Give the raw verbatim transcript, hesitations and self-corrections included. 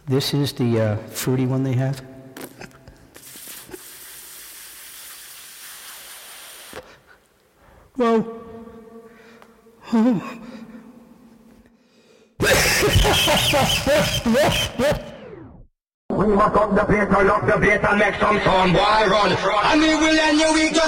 This is the uh, fruity one they have. Whoa. Oh. We must up the place, turn up the place and make some sound, boy, run. And we will end your week just